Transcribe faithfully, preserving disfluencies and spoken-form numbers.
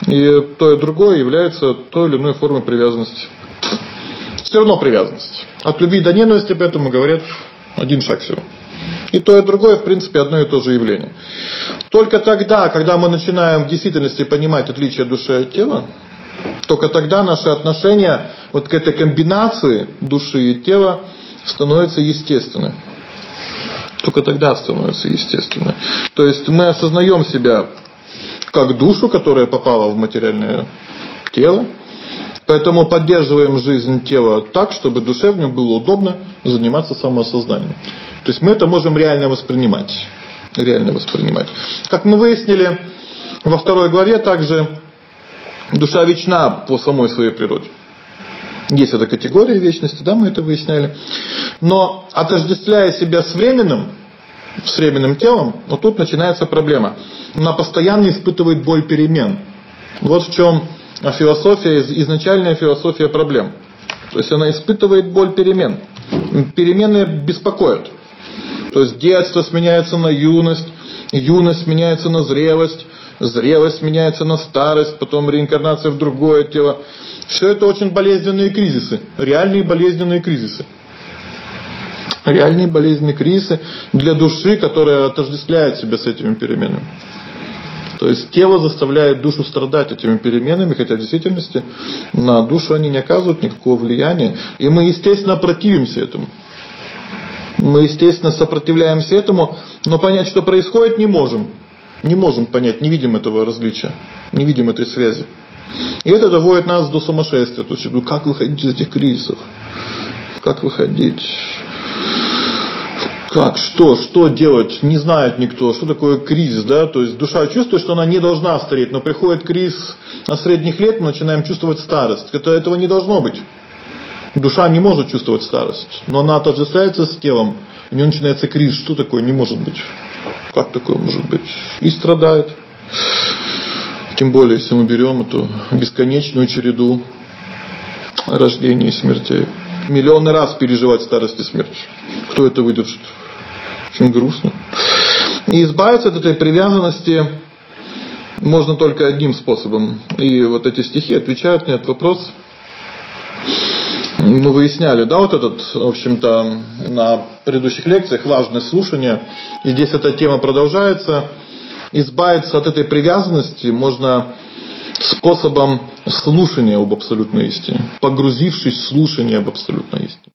И то и другое является той или иной формой привязанности. Все равно привязанность. От любви до ненависти, поэтому говорят, один шаг всего. И то, и другое, в принципе, одно и то же явление. Только тогда, когда мы начинаем в действительности понимать отличие души от тела, только тогда наши отношения вот к этой комбинации души и тела становятся естественны. Только тогда становится естественно. То есть мы осознаем себя как душу, которая попала в материальное тело, поэтому поддерживаем жизнь тела так, чтобы душе в нем было удобно заниматься самоосознанием. То есть мы это можем реально воспринимать. Реально воспринимать. Как мы выяснили во второй главе, также душа вечна по самой своей природе. Есть эта категория вечности, да, мы это выясняли. Но отождествляя себя с временным, с временным телом, вот тут начинается проблема. Она постоянно испытывает боль перемен. Вот в чем философия, изначальная философия проблем. То есть она испытывает боль перемен. Перемены беспокоят. То есть детство сменяется на юность, юность сменяется на зрелость, зрелость меняется на старость, потом реинкарнация в другое тело. Все это очень болезненные кризисы. Реальные болезненные кризисы. Реальные болезненные кризисы для души, которая отождествляет себя с этими переменами. То есть тело заставляет душу страдать этими переменами, хотя в действительности на душу они не оказывают никакого влияния. И мы, естественно, противимся этому. Мы, естественно, сопротивляемся этому, но понять, что происходит, не можем. Не можем понять, не видим этого различия, не видим этой связи. И это доводит нас до сумасшествия. То есть, ну, как выходить из этих кризисов? Как выходить? Как? Что? Что делать? Не знает никто. Что такое кризис? Да? То есть душа чувствует, что она не должна стареть, но приходит кризис на средних лет, мы начинаем чувствовать старость. Это, этого не должно быть. Душа не может чувствовать старость, но она отождествляется с телом. У нее начинается кризис. Что такое? Не может быть. Как такое может быть? И страдает. Тем более, если мы берем эту бесконечную череду рождений и смертей. Миллионы раз переживать старость и смерть. Кто это выдержит? Очень грустно. И избавиться от этой привязанности можно только одним способом. И вот эти стихи отвечают мне на этот вопрос. Мы выясняли, да, вот этот, в общем-то, на предыдущих лекциях важность слушания. И здесь эта тема продолжается. Избавиться от этой привязанности можно способом слушания об абсолютной истине. Погрузившись в слушание об абсолютной истине.